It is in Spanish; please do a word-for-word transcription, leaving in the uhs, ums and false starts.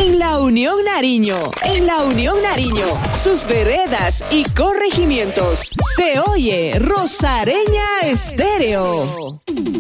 En la Unión Nariño, en la Unión Nariño, sus veredas y corregimientos. Se oye Rosareña Estéreo.